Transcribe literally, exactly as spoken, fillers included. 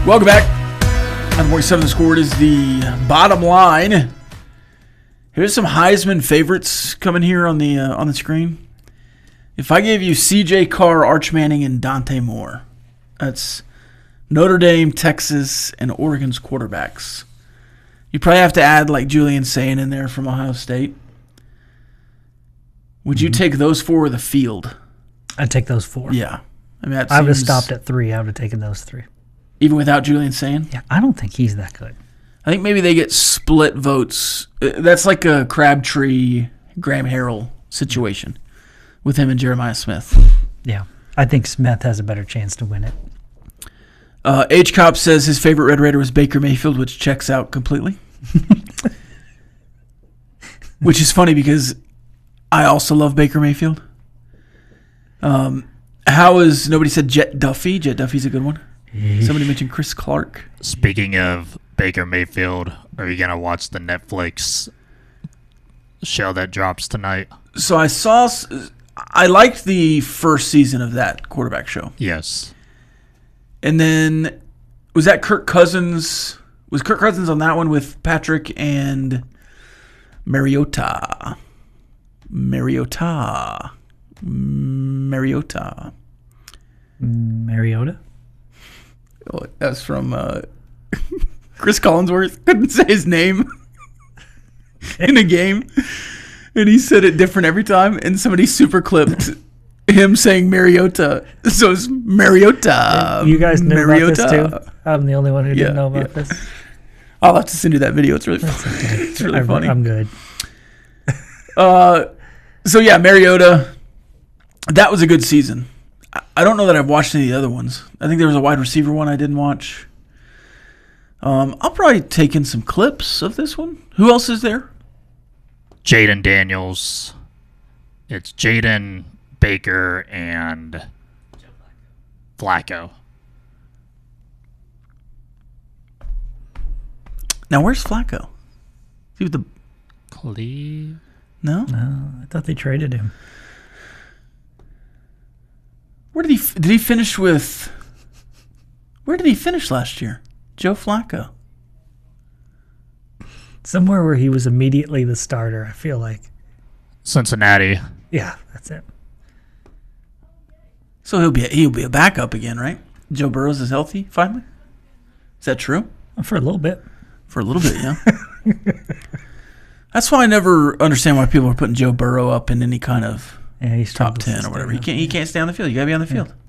Welcome back. On forty-seven, the score is the bottom line. Here's some Heisman favorites coming here on the uh, on the screen. If I gave you C J Carr, Arch Manning, and Dante Moore, that's Notre Dame, Texas, and Oregon's quarterbacks. You probably have to add like Julian Sayin in there from Ohio State. Would you mm-hmm. take those four or the field? I'd take those four. Yeah. I mean, that I would have seems- stopped at three. I would have taken those three. Even without Julian Sayin? Yeah, I don't think he's that good. I think maybe they get split votes. That's like a Crabtree, Graham Harrell situation with him and Jeremiah Smith. Yeah, I think Smith has a better chance to win it. Uh, H-Cop says his favorite Red Raider was Baker Mayfield, which checks out completely. Which is funny because I also love Baker Mayfield. Um, how is, nobody said Jet Duffy? Jet Duffy's a good one. Somebody mentioned Chris Clark. Speaking of Baker Mayfield, are you going to watch the Netflix show that drops tonight? So I saw, I liked the first season of that quarterback show. Yes. And then, was that Kirk Cousins? Was Kirk Cousins on that one with Patrick and Mariota? Mariota. Mariota. Mariota? Oh, that's from uh, Chris Collinsworth. Couldn't say his name in a game. And he said it different every time. And somebody super clipped him saying Mariota. So it's Mariota. You guys knew Mariota. about this too? I'm the only one who didn't Yeah, know about yeah. this. I'll have to send you that video. It's really That's funny. okay. It's really I'm, funny. I'm good. Uh, so yeah, Mariota. That was a good season. I don't know that I've watched any of the other ones. I think there was a wide receiver one I didn't watch. Um, I'll probably take in some clips of this one. Who else is there? Jaden Daniels. It's Jaden, Baker, and Flacco. Now, where's Flacco? Is he with the Cleve? no? No, I thought they traded him. Where did he did he finish with? Where did he finish last year? Joe Flacco. Somewhere where he was immediately the starter, I feel like. Cincinnati. Yeah, that's it. So he'll be a, he'll be a backup again, right? Joe Burrows is healthy finally. Is that true? For a little bit. For a little bit, yeah. That's why I never understand why people are putting Joe Burrow up in any kind of Yeah, he's top ten or whatever. He can't he can't stay on the field. You gotta be on the field.